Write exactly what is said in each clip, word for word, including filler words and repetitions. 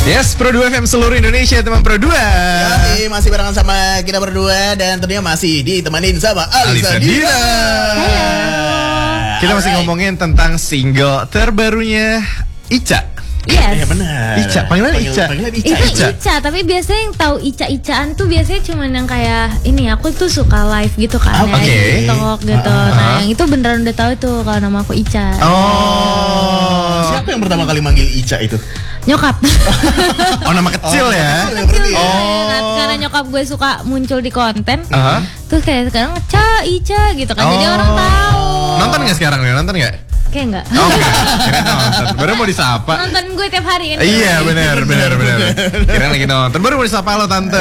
Yes, Pro dua F M seluruh Indonesia, teman Pro dua. Yoi, masih barengan sama kita berdua dan tentunya masih ditemanin sama Alisa Dira. Halo. Kita masih ngomongin tentang single terbarunya Ica. Yes. Ya benar. Ica, panggilan Ica. Panggilan Ica. Itu Ica. Ica, tapi biasanya yang tahu Ica-Icaan tuh biasanya cuma yang kayak ini, aku tuh suka live gitu kan, Oke. ya, di TikTok gitu. Uh, uh, uh. Nah, yang itu beneran udah tahu tuh kalau nama aku Ica. Oh. Siapa yang pertama kali manggil Ica itu? Nyokap. Oh, nama kecil ya. Kecil ya, Oh. kan? Karena nyokap gue suka muncul di konten. Uh-huh. Terus kayak sekarang Ca, Ica gitu kan. Jadi Oh. orang tahu. Nonton nggak sekarang nih? Nonton nggak? Kayak enggak. Oh enggak. Kira nonton. Baru mau disapa. Nonton gue tiap hari kan. Iya benar benar benar. Kira lagi nonton. Baru mau disapa lo tante.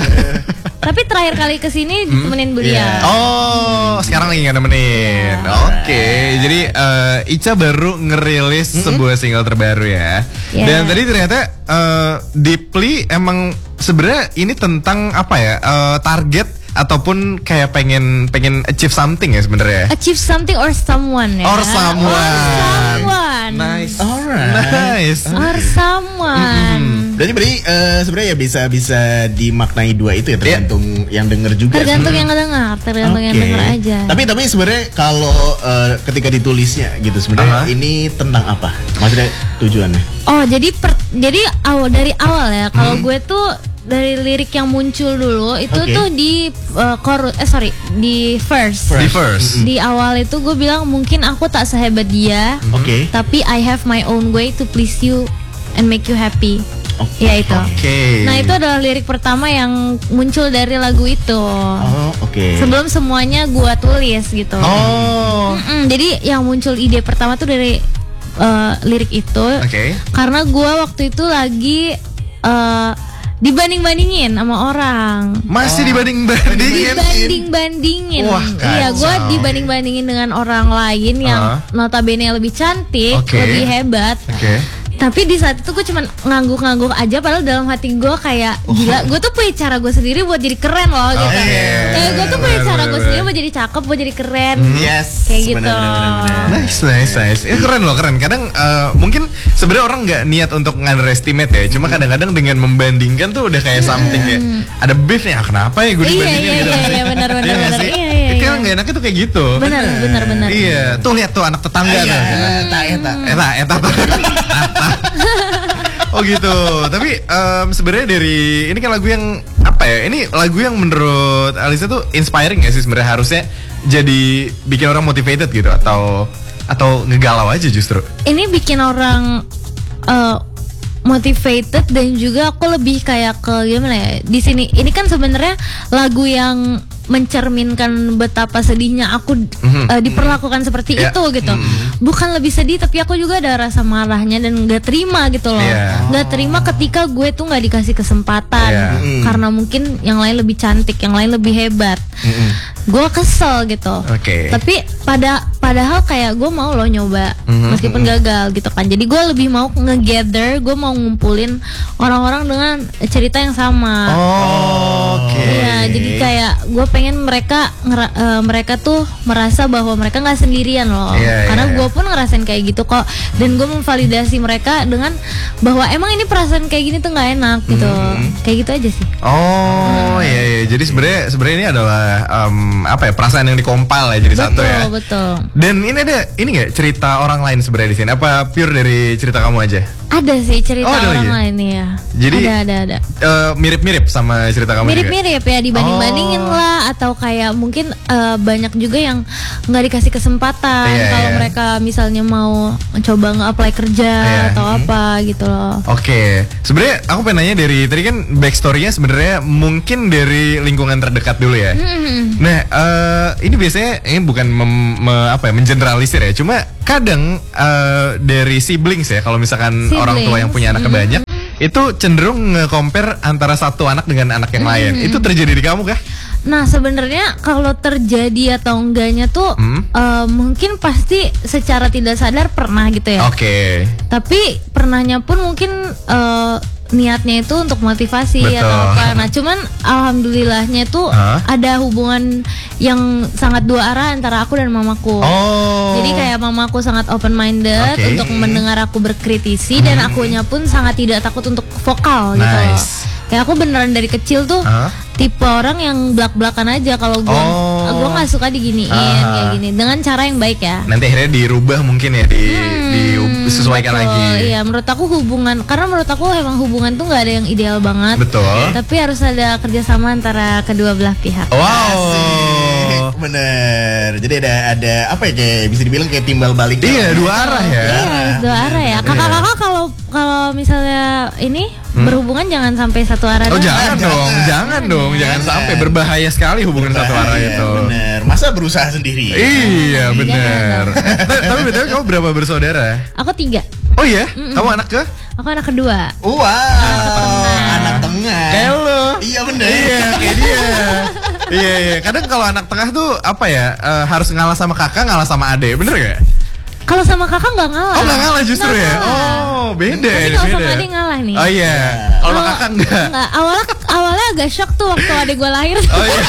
Tapi terakhir kali kesini ditemenin beliau. Iya. Oh, sekarang lagi nggak nemenin. Oke, jadi eh, Ica baru ngerilis sebuah single terbaru ya. Yeah. Dan tadi ternyata eh, Deeply emang sebenarnya ini tentang apa ya? eh, target ataupun kayak pengen pengen achieve something ya sebenarnya. Achieve something or someone ya. Or someone. Or someone. Nice. Alright. Nice. Or someone. Berarti berarti eh, sebenarnya ya bisa bisa dimaknai dua itu ya, tergantung yang denger juga. Tergantung sih. yang ngedengar, tergantung yang Oke. denger aja. Tapi tapi sebenarnya kalau eh, ketika ditulisnya gitu sebenarnya Aha. ini tentang apa? Maksudnya tujuannya? Oh, jadi per, jadi awal dari awal ya. Kalau gue tuh dari lirik yang muncul dulu itu Oke. tuh di uh, chorus eh sorry, di verse. Di first. Di awal itu gue bilang mungkin aku tak sehebat dia, Oke. tapi I have my own way to please you and make you happy. Oke. Ya itu. Oke. Nah, itu adalah lirik pertama yang muncul dari lagu itu. Oh, oke. Sebelum semuanya gue tulis gitu. Oh. Mm-mm, jadi yang muncul ide pertama tuh dari uh, lirik itu. Oke. Karena gue waktu itu lagi uh, dibanding-bandingin sama orang. Masih dibanding-bandingin. Dibanding-bandingin. Wah, Iya, gue kacau. dibanding-bandingin dengan orang lain yang Ah. notabene lebih cantik, Oke. lebih hebat. Oke. Tapi di saat itu gue cuman ngangguk-ngangguk aja, padahal dalam hati gue kayak gila, gue tuh punya cara gue sendiri buat jadi keren loh gitu. Oh, iya. Kayak gue tuh punya Bener, cara bener, gue sendiri bener. buat jadi cakep, buat jadi keren. Yes. Kayak gitu. Benar, benar, benar, benar. Nice, nice, nice. Itu keren loh, keren. Kadang eh, mungkin sebenarnya orang nggak niat untuk underestimate ya. Cuma kadang-kadang dengan membandingkan tuh udah kayak something ya. Ada beef nih, ah, kenapa ya gue Iya, dibandingin iya, gitu. iya, iya, benar, benar, Iya nggak benar. sih? Iya, iya, Itu iya. yang nggak enaknya tuh kayak gitu. Benar, benar, benar. Iya, tuh lihat tuh anak tetangga Iya, tuh. eta eta. Eta, eta, tuh. Oh gitu. Tapi em, sebenarnya dari ini kan lagu yang apa ya? Ini lagu yang menurut Alisa tuh inspiring ya sih sebenarnya, harusnya jadi bikin orang motivated gitu atau atau ngegalau aja justru. Ini bikin orang uh, motivated dan juga aku lebih kayak ke gimana ya, di sini ini kan sebenarnya lagu yang mencerminkan betapa sedihnya aku uh, diperlakukan seperti Yeah. itu gitu. Bukan lebih sedih, tapi aku juga ada rasa marahnya dan gak terima gitu loh. Yeah. Gak terima ketika gue tuh gak dikasih kesempatan Yeah. Mm. karena mungkin yang lain lebih cantik, yang lain lebih hebat. Gue kesel gitu. Oke. Tapi pada padahal kayak gue mau loh nyoba meskipun gagal gitu kan. Jadi gue lebih mau nge-gather, gue mau ngumpulin orang-orang dengan cerita yang sama. Oh, oke. Iya, jadi kayak gue pengen mereka ngera- eh, mereka tuh merasa bahwa mereka nggak sendirian loh. Iya, Karena iya, gue pun ngerasain kayak gitu kok. Dan gue memvalidasi mereka dengan bahwa emang ini perasaan kayak gini tuh nggak enak gitu. Kayak gitu aja sih. Oh, iya iya. Jadi sebenarnya sebenarnya ini adalah em, apa ya? Perasaan yang dikompal ya jadi satu Betul, ya. betul. Dan ini ada ini nggak cerita orang lain sebenarnya di sini? Apa pure dari cerita kamu aja? Ada sih cerita Oh, ada orang lagi? lain nih ya. Jadi ada ada ada. Eh, mirip-mirip sama cerita kamu juga? Mirip-mirip ya, dibanding-bandingin Oh. lah, atau kayak mungkin eh, banyak juga yang nggak dikasih kesempatan Iya, kalau iya. mereka misalnya mau mencoba nge-apply kerja Iya. atau apa gitu loh. Oke, sebenarnya aku pengen nanya dari tadi kan backstory-nya sebenarnya mungkin dari lingkungan terdekat dulu ya. Nah, eh, ini biasanya ini bukan mem- me- apa ya, mengeneralisir ya. Cuma kadang eh, dari siblings ya, kalau misalkan orang tua yang punya anak banyak, itu cenderung nge-compare antara satu anak dengan anak yang lain. Itu terjadi di kamu kah? Nah sebenarnya kalau terjadi atau enggaknya tuh Hmm? eh, mungkin pasti secara tidak sadar pernah gitu ya. Oke. Tapi pernahnya pun mungkin eh, niatnya itu untuk motivasi Betul. atau apa. Nah, cuman alhamdulillahnya itu Hah? ada hubungan yang sangat dua arah antara aku dan mamaku. Oh. Jadi kayak mamaku sangat open minded Oke. untuk mendengar aku berkritisi dan akunya pun sangat tidak takut untuk vokal gitu loh. Nice. Kayak aku beneran dari kecil tuh Hah? tipe orang yang belak-belakan aja kalau gua Oh. gua nggak suka diginiin Ah. kayak gini dengan cara yang baik ya. Nanti akhirnya dirubah mungkin ya, di disesuaikan Betul, lagi. Iya, menurut aku hubungan, karena menurut aku emang hubungan tuh nggak ada yang ideal banget. Betul. Tapi harus ada kerjasama antara kedua belah pihak. Wow. Asik, bener. Jadi ada ada apa ya, kayak bisa dibilang kayak timbal balik. Iya, dua arah ya. Iya, dua arah ya. Kakak-kakak kalau kalau misalnya ini berhubungan jangan sampai satu arah. Oh doang. jangan dong, jangan dong, jangan sampai, berbahaya sekali hubungan satu arah Iya, itu. bener. Masa berusaha sendiri? Iya benar. Jangan Tapi betul kamu berapa bersaudara? Aku tiga. Oh iya, kamu anak ke? Aku anak kedua. Wow, anak tengah. Kayak lo. Iya bener. Iya kayak dia. Iya iya. Kadang kalau anak tengah tuh apa ya, eh, harus ngalah sama kakak, ngalah sama ade, bener gak? Kalau sama kakak nggak ngalah. Oh nggak ngalah justru Nggak ya? ngalah. Oh beda. Tapi ini kalau sama beda. adik ngalah nih. Oh iya. Kalau sama kakak enggak. Enggak, awalnya awalnya agak shock tuh waktu adik gue lahir. Oh iya.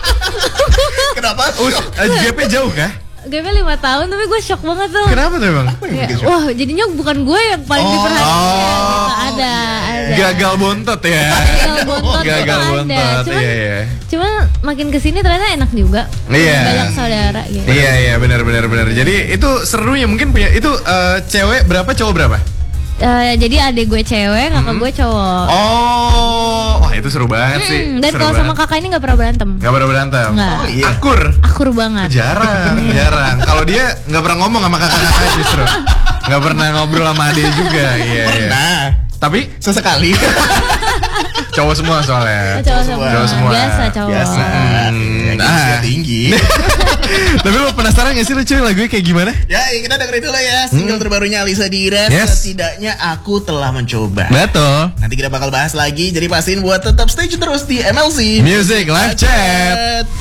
Kenapa? Oh, eh, G P jauh kah? G P lima tahun tapi gue shock banget tuh. Kenapa tuh emang? Kayak, wah jadinya bukan gue yang paling Oh. diperhatikan. Oh. Ada, ada. Gagal bontot ya. Gagal bontot Gagal tuh ada. bontot. Cuman, Iya iya. cuman makin kesini ternyata enak juga. Iya. Banyak saudara gitu. Iya iya benar benar benar. Jadi itu serunya mungkin punya itu eh, cewek berapa cowok berapa? Eh, jadi adik gue cewek, kakak gue cowok. Oh, wah itu seru banget sih. Hmm, dan Seru kalau sama banget. kakak ini nggak pernah berantem. Nggak pernah berantem. Nggak. Oh, iya. Akur. Akur banget. Jarang, jarang. Kalau dia nggak pernah ngomong sama kakak-kakak justru. Nggak pernah ngobrol sama ade juga. Iya iya. Nah, Tapi sesekali. cowok semua soalnya. Cowok semua. Cowok semua. Biasa cowok. Biasa. Hmm, Ya, ah. usia tinggi. Tapi lo penasaran gak sih lu cuy lagunya kayak gimana? Ya, kita dengerin dulu ya single terbarunya Alisa Dira. Yes. Setidaknya aku telah mencoba. Betul. Nanti kita bakal bahas lagi. Jadi pastiin buat tetap stay tune terus di M L C Music Live Chat. Chat.